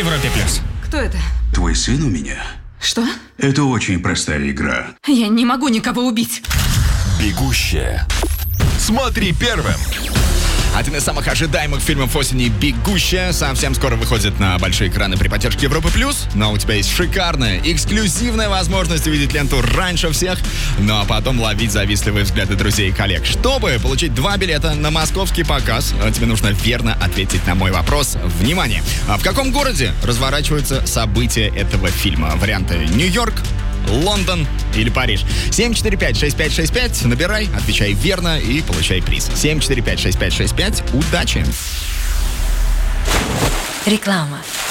Европе+. Кто это? Твой сын у меня? Что? Это очень простая игра. Я не могу никого убить. «Бегущая». Смотри первым. Один из самых ожидаемых фильмов осени «Бегущая» совсем скоро выходит на большие экраны при поддержке Европы+. Но у тебя есть шикарная, эксклюзивная возможность увидеть ленту раньше всех, ну а потом ловить завистливые взгляды друзей и коллег. Чтобы получить 2 билета на московский показ, тебе нужно верно ответить на мой вопрос. Внимание! А в каком городе разворачиваются события этого фильма? Варианты: Нью-Йорк, Лондон или Париж. 745-6565. Набирай, отвечай верно и получай приз. 745-6565. Удачи! Реклама.